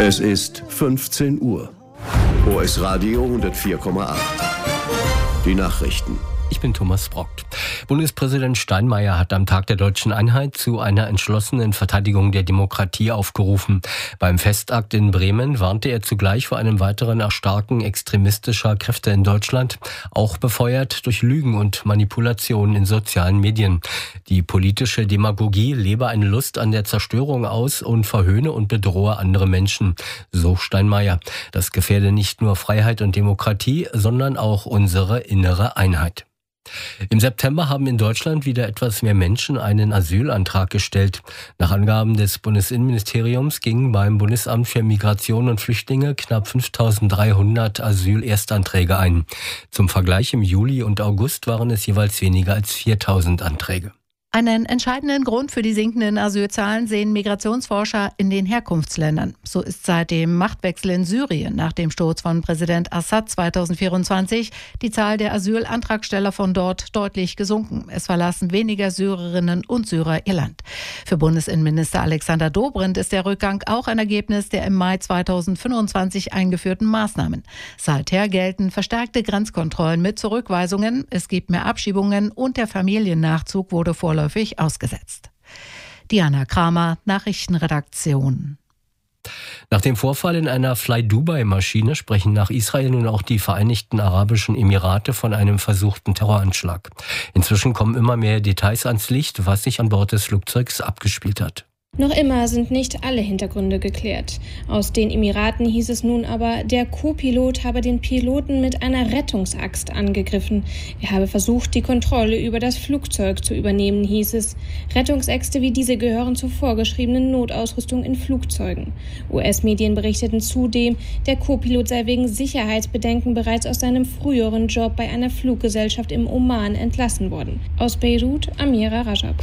Es ist 15 Uhr. OS Radio 104,8. Die Nachrichten. Ich bin Thomas Brockt. Bundespräsident Steinmeier hat am Tag der Deutschen Einheit zu einer entschlossenen Verteidigung der Demokratie aufgerufen. Beim Festakt in Bremen warnte er zugleich vor einem weiteren Erstarken extremistischer Kräfte in Deutschland, auch befeuert durch Lügen und Manipulationen in sozialen Medien. Die politische Demagogie lebe eine Lust an der Zerstörung aus und verhöhne und bedrohe andere Menschen, so Steinmeier. Das gefährde nicht nur Freiheit und Demokratie, sondern auch unsere innere Einheit. Im September haben in Deutschland wieder etwas mehr Menschen einen Asylantrag gestellt. Nach Angaben des Bundesinnenministeriums gingen beim Bundesamt für Migration und Flüchtlinge knapp 5.300 Asylerstanträge ein. Zum Vergleich im Juli und August waren es jeweils weniger als 4.000 Anträge. Einen entscheidenden Grund für die sinkenden Asylzahlen sehen Migrationsforscher in den Herkunftsländern. So ist seit dem Machtwechsel in Syrien nach dem Sturz von Präsident Assad 2024 die Zahl der Asylantragsteller von dort deutlich gesunken. Es verlassen weniger Syrerinnen und Syrer ihr Land. Für Bundesinnenminister Alexander Dobrindt ist der Rückgang auch ein Ergebnis der im Mai 2025 eingeführten Maßnahmen. Seither gelten verstärkte Grenzkontrollen mit Zurückweisungen, es gibt mehr Abschiebungen und der Familiennachzug wurde vorläufig ausgesetzt. Diana Kramer, Nachrichtenredaktion. Nach dem Vorfall in einer Fly-Dubai-Maschine sprechen nach Israel nun auch die Vereinigten Arabischen Emirate von einem versuchten Terroranschlag. Inzwischen kommen immer mehr Details ans Licht, was sich an Bord des Flugzeugs abgespielt hat. Noch immer sind nicht alle Hintergründe geklärt. Aus den Emiraten hieß es nun aber, der Co-Pilot habe den Piloten mit einer Rettungsaxt angegriffen. Er habe versucht, die Kontrolle über das Flugzeug zu übernehmen, hieß es. Rettungsäxte wie diese gehören zur vorgeschriebenen Notausrüstung in Flugzeugen. US-Medien berichteten zudem, der Co-Pilot sei wegen Sicherheitsbedenken bereits aus seinem früheren Job bei einer Fluggesellschaft im Oman entlassen worden. Aus Beirut, Amira Rajab.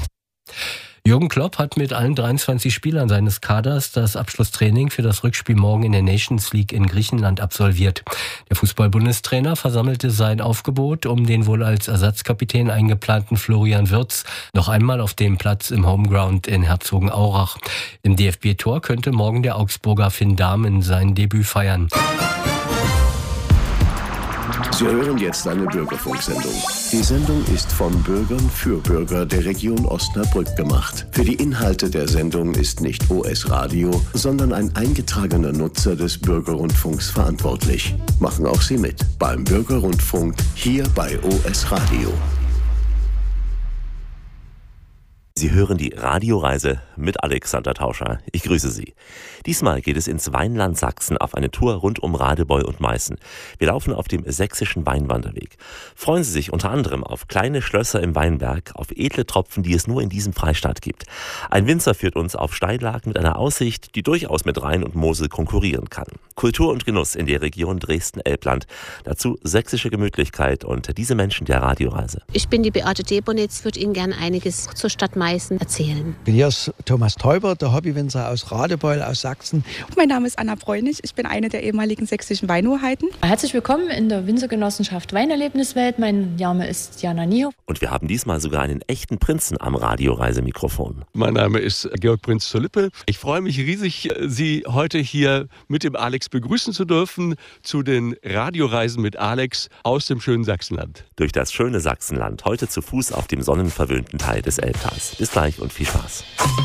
Jürgen Klopp hat mit allen 23 Spielern seines Kaders das Abschlusstraining für das Rückspiel morgen in der Nations League in Griechenland absolviert. Der Fußball-Bundestrainer versammelte sein Aufgebot, um den wohl als Ersatzkapitän eingeplanten Florian Wirtz noch einmal auf dem Platz im Homeground in Herzogenaurach. Im DFB-Tor könnte morgen der Augsburger Finn Dahmen sein Debüt feiern. Sie hören jetzt eine Bürgerfunksendung. Die Sendung ist von Bürgern für Bürger der Region Osnabrück gemacht. Für die Inhalte der Sendung ist nicht OS Radio, sondern ein eingetragener Nutzer des Bürgerrundfunks verantwortlich. Machen auch Sie mit beim Bürgerrundfunk hier bei OS Radio. Sie hören die Radioreise mit Alexander Tauscher. Ich grüße Sie. Diesmal geht es ins Weinland Sachsen auf eine Tour rund um Radebeul und Meißen. Wir laufen auf dem sächsischen Weinwanderweg. Freuen Sie sich unter anderem auf kleine Schlösser im Weinberg, auf edle Tropfen, die es nur in diesem Freistaat gibt. Ein Winzer führt uns auf Steillagen mit einer Aussicht, die durchaus mit Rhein und Mosel konkurrieren kann. Kultur und Genuss in der Region Dresden-Elbland. Dazu sächsische Gemütlichkeit und diese Menschen der Radioreise. Ich bin die Beate Debonitz, würde Ihnen gerne einiges zur Stadt Meißen erzählen. Hier ist Thomas Täuber, der Hobbywinzer aus Radebeul, aus Sachsen. Mein Name ist Anna Bräunig, ich bin eine der ehemaligen sächsischen Weinhoheiten. Herzlich willkommen in der Winzergenossenschaft Weinerlebniswelt. Mein Name ist Jana Niehoff. Und wir haben diesmal sogar einen echten Prinzen am Radioreisemikrofon. Mein Name ist Georg Prinz zur Lippe. Ich freue mich riesig, Sie heute hier mit dem Alex begrüßen zu dürfen zu den Radioreisen mit Alex aus dem schönen Sachsenland. Durch das schöne Sachsenland, heute zu Fuß auf dem sonnenverwöhnten Teil des Elbtals. Bis gleich und viel Spaß.